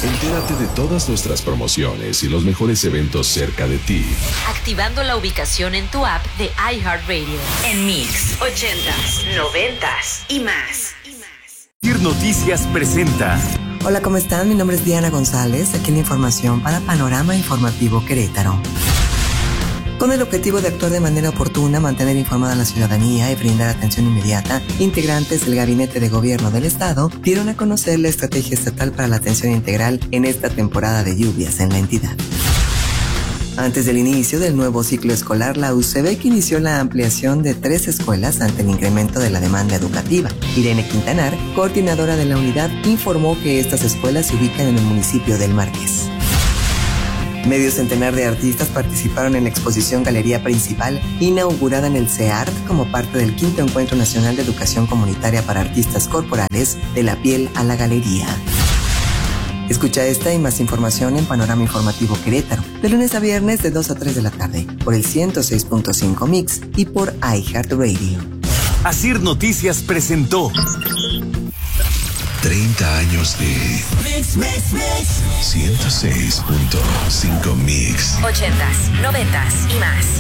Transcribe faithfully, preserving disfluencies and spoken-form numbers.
Entérate de todas nuestras promociones y los mejores eventos cerca de ti, activando la ubicación en tu app de iHeartRadio. En Mix, ochentas, noventas y más. Asir Noticias presenta. Hola, ¿cómo están? Mi nombre es Diana González, aquí en la información para Panorama Informativo Querétaro. Con el objetivo de actuar de manera oportuna, mantener informada a la ciudadanía y brindar atención inmediata, integrantes del Gabinete de Gobierno del Estado dieron a conocer la estrategia estatal para la atención integral en esta temporada de lluvias en la entidad. Antes del inicio del nuevo ciclo escolar, la U C B E C inició la ampliación de tres escuelas ante el incremento de la demanda educativa. Irene Quintanar, coordinadora de la unidad, informó que estas escuelas se ubican en el municipio del Marqués. Medio centenar de artistas participaron en la exposición Galería Principal, inaugurada en el C E A R T como parte del quinto Encuentro Nacional de Educación Comunitaria para Artistas Corporales, de la piel a la galería. Escucha esta y más información en Panorama Informativo Querétaro, de lunes a viernes de dos a tres de la tarde, por el ciento seis punto cinco Mix y por iHeartRadio. Asir Noticias presentó treinta años de Mix, Mix, Mix. ciento seis punto cinco Mix. Ochentas, noventas y más.